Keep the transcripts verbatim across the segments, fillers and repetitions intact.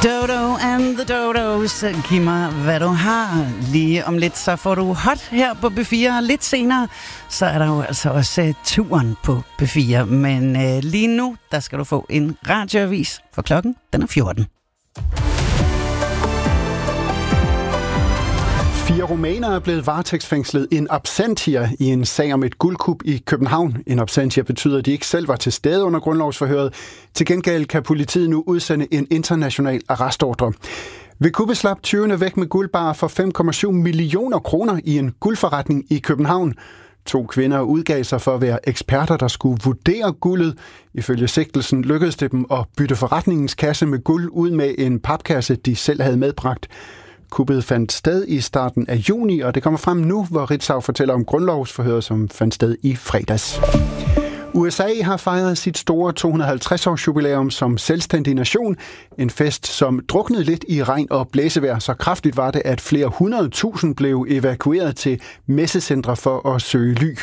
Dodo and the Dodos, giv mig hvad du har. Lige om lidt, så får du hot her på B fire. Lidt senere, så er der jo altså også uh, turen på B fire. Men uh, lige nu, der skal du få en radioavis, for klokken den er fjorten. Fire rumænere er blevet varetægtsfængslet in absentia i en sag om et guldkup i København. In absentia betyder, at de ikke selv var til stede under grundlovsforhøret. Til gengæld kan politiet nu udsende en international arrestordre. Ved kuppet slap tyvene væk med guldbarer for fem komma syv millioner kroner i en guldforretning i København. To kvinder udgav sig for at være eksperter, der skulle vurdere guldet. Ifølge sigtelsen lykkedes det dem at bytte forretningens kasse med guld ud med en papkasse, de selv havde medbragt. Kuppet fandt sted i starten af juni, og det kommer frem nu, hvor Ritzau fortæller om grundlovsforhøret, som fandt sted i fredags. U S A har fejret sit store to hundrede og halvtreds års jubilæum som selvstændig nation. En fest, som druknede lidt i regn og blæsevejr. Så kraftigt var det, at flere hundrede tusind blev evakueret til messecentre for at søge ly.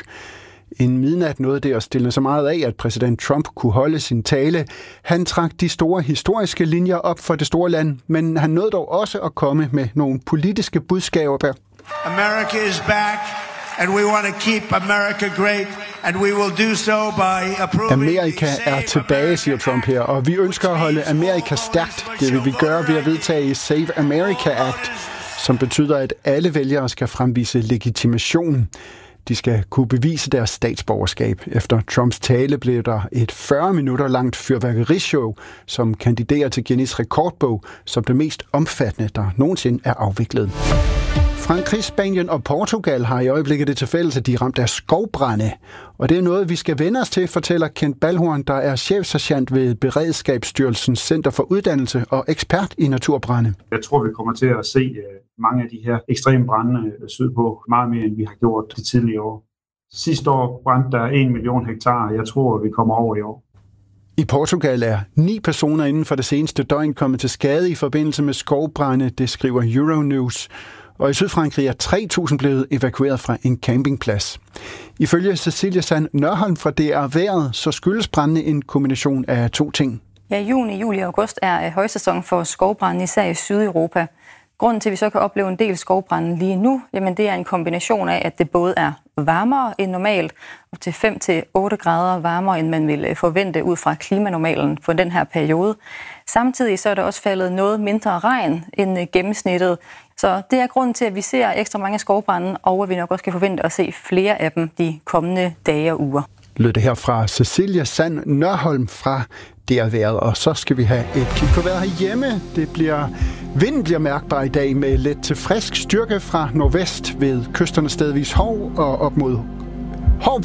En midnat nåede det at stille så meget af, at præsident Trump kunne holde sin tale. Han trak de store historiske linjer op for det store land, men han nåede dog også at komme med nogle politiske budskaber. America is back, and we want to keep America great, and we will do so by approving. Amerika er tilbage, siger Trump her, og vi ønsker at holde Amerika stærkt. Det vil vi gøre ved at vedtage Save America Act, som betyder, at alle vælgere skal fremvise legitimation. De skal kunne bevise deres statsborgerskab. Efter Trumps tale blev der et fyrre minutter langt fyrværkerishow, som kandiderer til Guinness rekordbog som det mest omfattende, der nogensinde er afviklet. Frankrig, Spanien og Portugal har i øjeblikket det til fælles, at de er ramt af skovbrande. Og det er noget, vi skal vende os til, fortæller Kent Balhorn, der er chefsergeant ved Beredskabsstyrelsens Center for Uddannelse og ekspert i naturbrande. Jeg tror, vi kommer til at se mange af de her ekstreme brande sydpå, meget mere end vi har gjort de tidligere år. Sidste år brændte der en million hektar, og jeg tror, vi kommer over i år. I Portugal er ni personer inden for det seneste døgn kommet til skade i forbindelse med skovbrande, det skriver Euronews. Og i Sydfrankrig er tre tusind blevet evakueret fra en campingplads. Ifølge Cecilie Sand Nørholm fra D R Vejret, så skyldes brændene en kombination af to ting. Ja, juni, juli og august er højsæson for skovbrænde, især i Sydeuropa. Grunden til, at vi så kan opleve en del skovbrænde lige nu, jamen det er en kombination af, at det både er varmere end normalt, op til fem til otte grader varmere, end man ville forvente ud fra klimanormalen for den her periode. Samtidig så er der også faldet noget mindre regn end gennemsnittet. Så det er grunden til, at vi ser ekstra mange skovbrænde, og at vi nok også kan forvente at se flere af dem de kommende dage og uger. Lød det her fra Cecilia Sand Nørholm fra D R Vejret, og så skal vi have et kig på vejret herhjemme. Det bliver, vinden bliver mærkbar i dag med let til frisk styrke fra nordvest ved kysterne stedvis Hov og op mod Hov